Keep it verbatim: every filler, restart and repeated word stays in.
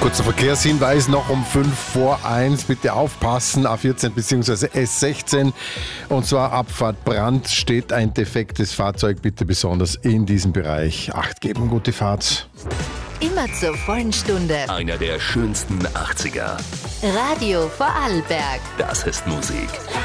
Kurzer Verkehrshinweis noch um fünf vor eins. Bitte aufpassen, A vierzehn bzw. S sechzehn. Und zwar Abfahrt Brand steht ein defektes Fahrzeug. Bitte besonders in diesem Bereich Acht geben. Gute Fahrt. Immer zur vollen Stunde. Einer der schönsten achtziger. Radio Vorarlberg. Das ist Musik.